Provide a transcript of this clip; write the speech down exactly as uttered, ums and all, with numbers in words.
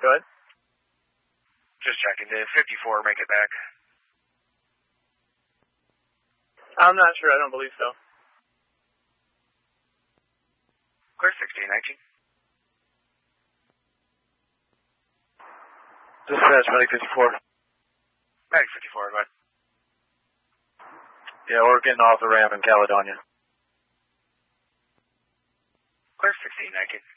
Go ahead. Just checking. Did fifty-four make it back? I'm not sure. I don't believe so. Clear sixteen nineteen. Dispatch, Medic fifty-four. Medic fifty-four, go ahead. Yeah, we're getting off the ramp in Caledonia. Clear sixteen nineteen.